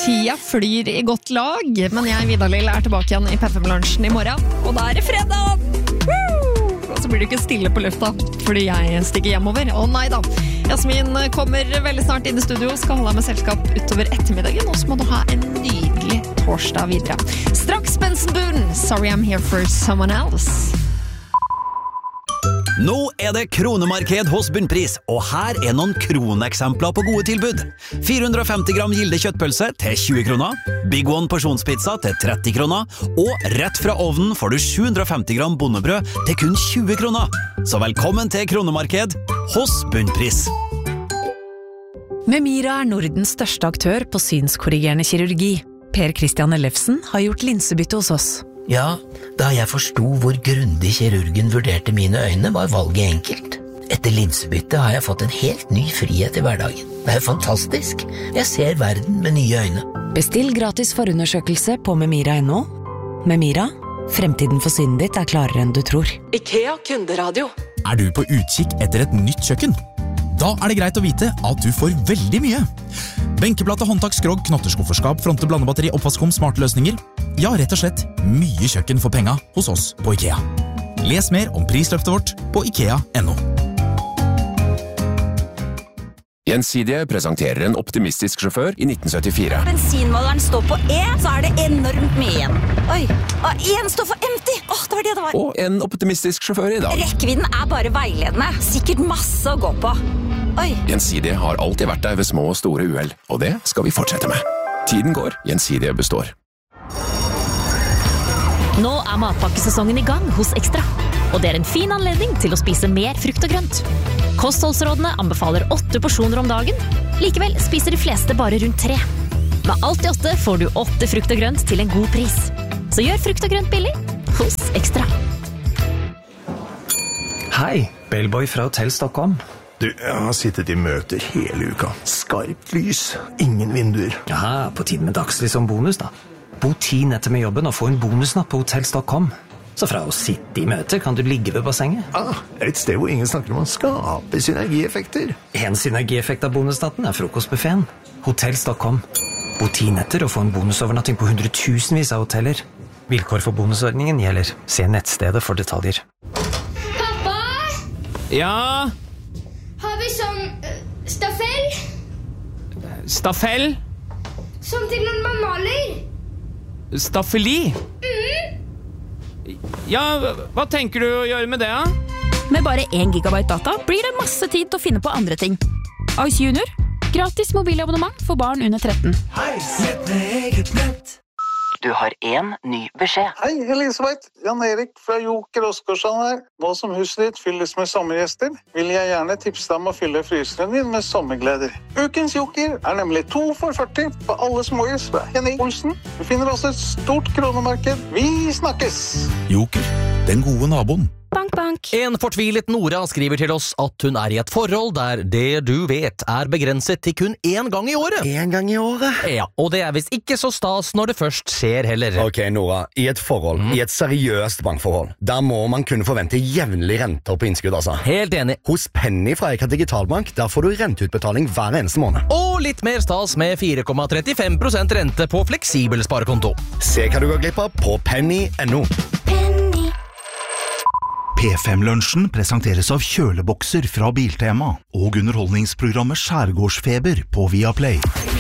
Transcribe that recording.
Tida flyr I godt lag, men jeg, Vidar-Lill, tilbake igjen I P5-lunsjen I morgen. Og da det fredag! Woo! Og så blir det ikke stille på lufta, fordi jeg stikker hjemover. Å nei da, Jasmin kommer veldig snart inn I studio, skal holde deg med selskap utover ettermiddagen, og så må du ha en nydelig torsdag videre. Straks Benson Boone, Sorry I'm Here For Someone Else. Nå det kronemarked hos Bunnpris, og her noen kroneksempler på gode tilbud. 450 gram gilde kjøttpølse til 20 kroner, Big One porsjonspizza til 30 kroner, og rett fra ovnen får du 750 gram bondebrød til kun 20 kroner. Så velkommen til kronemarked hos Bunnpris. Memira Nordens største aktør på synskorrigerende kirurgi. Per Christian Ellefsen har gjort linsebytte hos oss. Ja, da jeg forstod hvor grundig kirurgen vurderte mine øyne, var valget enkelt. Etter linsebytte har jeg fått en helt ny frihet I hverdagen. Det jo fantastisk. Jeg ser verden med nye øyne. Bestill gratis forundersøkelse på memira.no. Memira, fremtiden for synet ditt klarere enn du tror. IKEA kunderadio. Du på utkikk etter et nytt kjøkken? Da det greit å vite at du får veldig mye. Benkeplate, håndtak, skrogg, knotterskufferskap, fronte, blandebatteri, oppvaskom, smarte løsninger. Ja, rett og slett mye kjøkken for penga hos oss på IKEA. Les mer om prisløftet vårt på IKEA.no. Gjensidige presenterer en optimistisk sjåfør I 1974. Bensinmåleren står på E, så det enormt mye igjen. Oi, og en står for empty. Det var det det var. Og en optimistisk sjåfør I dag. Rekkevidden bare veiledende. Sikkert masse å gå på. Oi. Gjensidige har alltid vært der ved små og store uheld, og det skal vi fortsette med. Tiden går, Gjensidige består. Nå matpakkesesongen I gang hos Ekstra, og det en fin anledning til å spise mer frukt og grønt. Kostholdsrådene anbefaler 8 porsjoner om dagen, likevel spiser de fleste bare rundt 3. Med alt I 8 får du 8 frukt og grønt til en god pris. Så gjør frukt og grønt billig hos Ekstra. Hei, Bellboy fra Hotell Stockholm. Du, jeg har sittet I møter hele uka. Skarpt lys, ingen vinduer. Ja, på tiden med dagslys som bonus da. Bo 10 netter med jobben og få en bonusnatt på Hotell Stockholm. Så fra å sitte I møter kan du ligge ved bassenget. Et sted hvor ingen snakker om å skape synergieffekter. En synergieffekt av bonusnatten frokostbuffeten. Hotell Stockholm. Bo 10 netter og få en bonusovernatting på 100 000 av hoteller. Vilkår for bonusordningen gjelder. Se nettstedet for detaljer. Pappa? Ja? Har vi sånn staffell? Staffell? Som til når man maler? Staffeli? Ja, hva tenker du å gjøre med det, da? Med bare 1 gigabyte data blir det masse tid til å finne på andre ting. Ice Junior, gratis mobilabonnement for barn under 13. Hei, sett med eget nett. Du har en ny beskjed. Hei, Elisabeth. Jan Erik fra Joker Oskarsson her. Nå som huset ditt fylles med sommergjester, vil jeg gjerne tipse deg om å fylle fryseren din med sommergleder. Ukens Joker nemlig 2 for 40 på alle småhus fra Henning Olsen. Du finner også et stort kronemarked. Vi snakkes! Joker, den gode naboen. Bank, bank. En fortvilet Nora skriver til oss at hun I et forhold der det du vet begrenset til kun 1 gang I året. 1 gang I året? Ja, og det visst ikke så stas når det først skjer heller. Ok, Nora, I et forhold, I et seriøst bankforhold, der må man kunne forvente jevnlig renter på innskudd, altså. Helt enig. Hos Penny fra Eika Digitalbank, der får du renteutbetaling hver eneste måned. Og litt mer stas med 4,35% rente på fleksibel sparekonto. Se hva du går glipp av på penny.no. P5-lunsjen presenteres av kjølebokser fra Biltema og underholdningsprogrammet Skjærgårdsfeber på Viaplay.